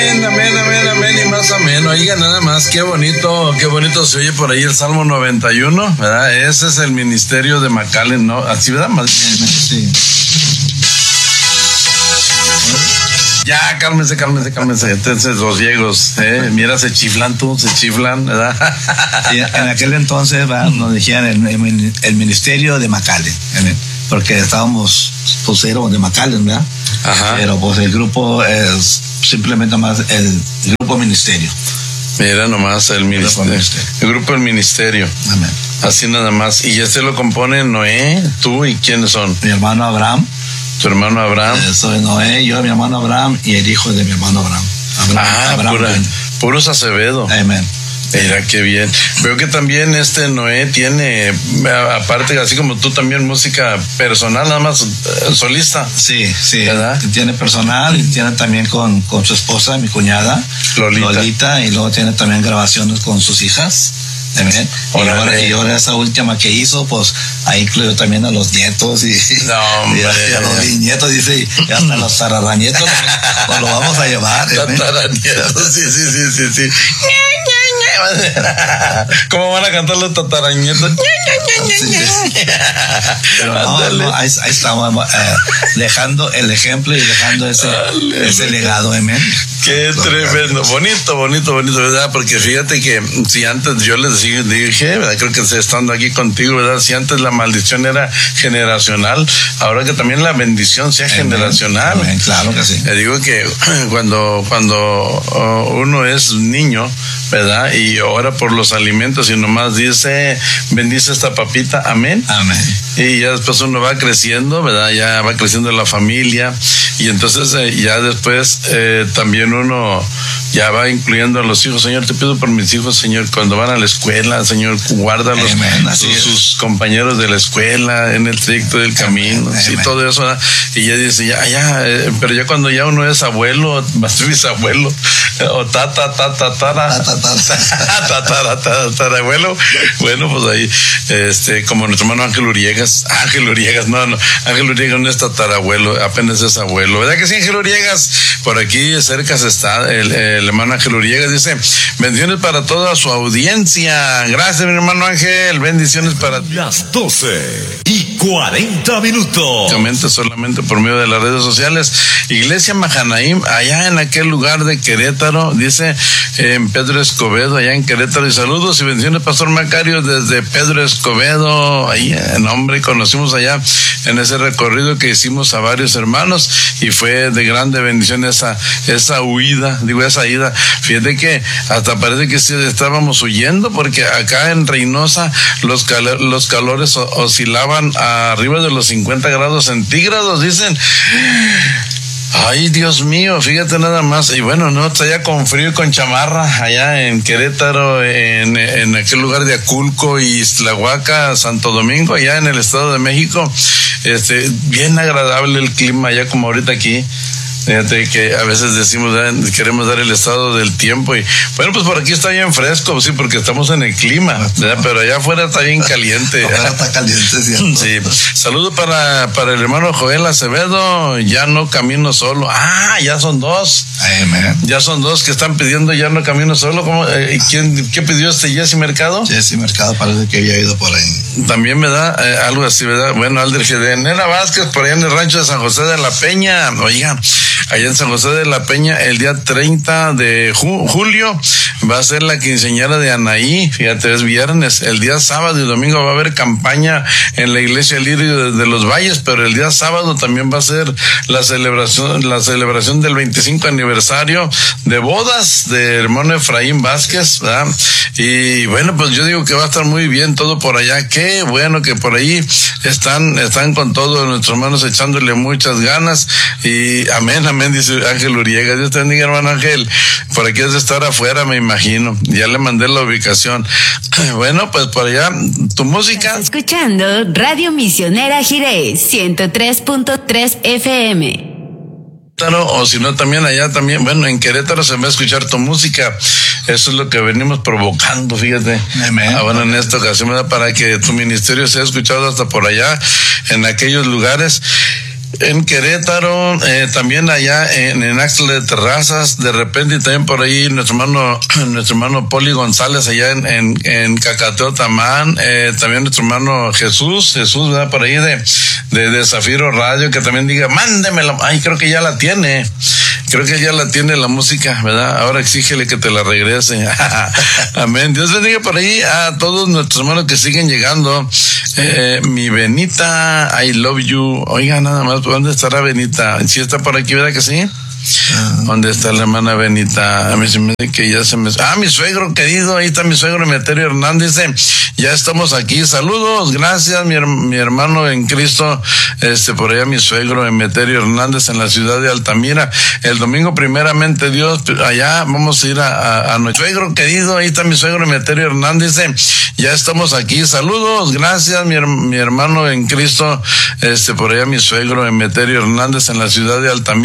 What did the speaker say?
Amén, amén, amén y más amén. Oiga, nada más, qué bonito se oye por ahí el Salmo 91, ¿verdad? Ese es el ministerio de McAllen, ¿no? Así, ¿verdad? Sí. Ya, cálmense. Entonces, los ciegos, mira, se chiflan, ¿verdad? Y en aquel entonces, nos decían el ministerio de McAllen, porque estábamos, pues, éramos de McAllen, ¿verdad? Ajá. Pero pues el grupo es simplemente más el grupo ministerio. Mira nomás el ministerio. El grupo del ministerio. Amén. Así nada más. Y este lo compone Noé, tú y quiénes son. Mi hermano Abraham. Tu hermano Abraham. Soy Noé, yo, mi hermano Abraham y el hijo de mi hermano Abraham. Abraham puros Acevedo. Amén. Mira qué bien. Veo que también Noé tiene, aparte, así como tú, también música personal, nada más solista. Sí, ¿verdad? Tiene personal y tiene también con su esposa, mi cuñada Lolita, y luego tiene también grabaciones con sus hijas. Amén. Y ahora esa última que hizo, pues ahí incluyó también a los nietos y a los bisnietos, dice, y hasta los tararañetos pues lo vamos a llevar. Tataranietos, sí. ¿Cómo van a cantar los tatarañetos? Pero no, ahí estamos dejando el ejemplo y dejando ese legado, amén. Qué tremendo, bonito, ¿verdad? Porque fíjate que si antes yo les dije, ¿verdad? Creo que estando aquí contigo, ¿verdad? Si antes la maldición era generacional, ahora que también la bendición sea generacional. Amén, claro que sí. Le digo que cuando uno es niño, ¿verdad? Y ora por los alimentos y nomás dice, bendice esta papita, amén. Y ya después uno va creciendo, ¿verdad? Ya va creciendo la familia y entonces ya después también uno ya va incluyendo a los hijos. Señor, te pido por mis hijos, Señor, cuando van a la escuela, Señor, guárdalos, sus compañeros de la escuela, en el trayecto del camino, sí, todo eso, ¿verdad? Y ya dice, pero ya cuando ya uno es abuelo, bisabuelo, o tatarabuelo, bueno, pues ahí, como nuestro hermano Ángel Uriegas, no es tatarabuelo, apenas es abuelo, ¿verdad que sí, Ángel Uriegas? Por aquí cerca está el hermano Ángel Uriegas, dice, bendiciones para toda su audiencia. Gracias, mi hermano Ángel, bendiciones para ti. Las 12:40. Comenta solamente por medio de las redes sociales. Iglesia Mahanaim, allá en aquel lugar de Querétaro, dice, en Pedro Escobedo, allá en Querétaro, y saludos y bendiciones, Pastor Macario, desde Pedro Escobedo, ahí en nombre, conocimos allá en ese recorrido que hicimos a varios hermanos, y fue de grande bendición esa ida. Fíjate que hasta parece que sí estábamos huyendo, porque acá en Reynosa los calores oscilaban arriba de los 50 grados centígrados, dicen. Ay, Dios mío, fíjate nada más. Y bueno, no, está allá con frío y con chamarra, allá en Querétaro, en aquel lugar de Aculco y Iztlahuaca, Santo Domingo, allá en el Estado de México. Bien agradable el clima, allá como ahorita aquí. Fíjate que a veces decimos, queremos dar el estado del tiempo y bueno, pues por aquí está bien fresco, sí, porque estamos en el clima, ¿verdad? Pero allá afuera está bien caliente. Afuera está caliente, ¿cierto? Sí. Saludo para el hermano Joel Acevedo, ya no camino solo. Ya son dos. Amén. Ya son dos que están pidiendo ya no camino solo. ¿Cómo? ¿Qué pidió Jesse Mercado? Jesse Mercado parece que había ido por ahí. También me da algo así, ¿verdad? Bueno, Alder Nena Vázquez, por allá en el rancho de San José de la Peña. Oiga, allá en San José de la Peña, el día 30 de julio va a ser la quinceañera de Anaí. Fíjate, es viernes. El día sábado y domingo va a haber campaña en la iglesia Lirio de los Valles, pero el día sábado también va a ser la celebración del 25 aniversario de bodas de hermano Efraín Vázquez, ¿verdad? Y bueno, pues yo digo que va a estar muy bien todo por allá. Qué bueno que por ahí están con todos nuestros hermanos echándole muchas ganas. Y amén, dice Ángel Uriega. Dios te bendiga, hermano Ángel. Por aquí es de estar afuera, me imagino. Ya le mandé la ubicación. Bueno, pues por allá, tu música. Estás escuchando Radio Misionera Jirés, 103.3 FM. O si no, también allá también, bueno, en Querétaro se va a escuchar tu música. Eso es lo que venimos provocando, fíjate. Bueno, en esta ocasión, ¿verdad? Para que tu ministerio sea escuchado hasta por allá, en aquellos lugares. en Querétaro, también allá en Axtla de Terrazas, de repente, y también por ahí nuestro hermano Poli González allá en Cacateo Tamán, también nuestro hermano Jesús, ¿verdad? Por ahí de Zafiro Radio, que también diga, mándemela. Ay, creo que ya la tiene la música, ¿verdad? Ahora exígele que te la regrese. Amén. Dios bendiga por ahí a todos nuestros hermanos que siguen llegando. Mi Benita, I love you. Oiga, nada más, ¿dónde estará Benita? ¿Sí está por aquí, verdad que sí? ¿Dónde está la hermana Benita? A mí se me dice que ya se me... mi suegro querido, ahí está mi suegro Emeterio Hernández, dice, ya estamos aquí, saludos, gracias mi hermano en Cristo, por allá mi suegro Emeterio Hernández en la ciudad de Altamira. El domingo primeramente Dios, allá vamos a ir a nuestro suegro querido, ahí está mi suegro Emeterio Hernández, dice, ya estamos aquí, saludos, gracias mi hermano en Cristo, por allá mi suegro Emeterio Hernández en la ciudad de Altamira.